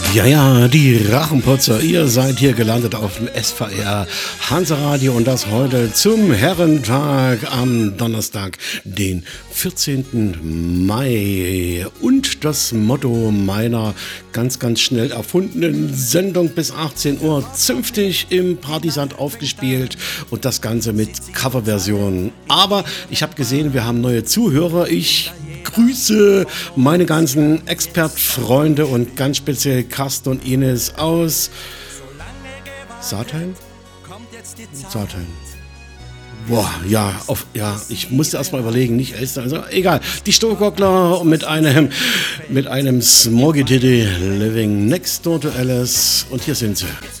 Ja, ja, die Rachenputzer, ihr seid hier gelandet auf dem SVR Hansa-Radio und das heute zum Herrentag am Donnerstag, den 14. Mai. Und das Motto meiner ganz, ganz schnell erfundenen Sendung bis 18 Uhr zünftig im Partysand aufgespielt und das Ganze mit Coverversion. Aber ich habe gesehen, wir haben neue Zuhörer. Ich grüße meine ganzen Expert-Freunde und ganz speziell Carsten und Ines aus Saartheim? Saartheim. Boah, ja, ich musste erst mal überlegen, nicht Elster, also egal. Die Stohgockler mit einem Smoggy Titty Living Next Door to Alice und hier sind sie.